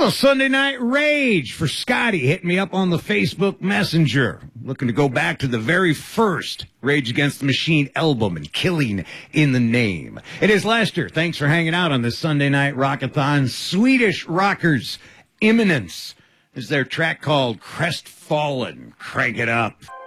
Oh, Sunday Night Rage for Scotty. Hit me up on the Facebook Messenger. Looking to go back to the very first Rage Against the Machine album and Killing in the Name. It is Lester. Thanks for hanging out on this Sunday Night Rockathon. Swedish rockers Imminence is their track called Crestfallen. Crank it up.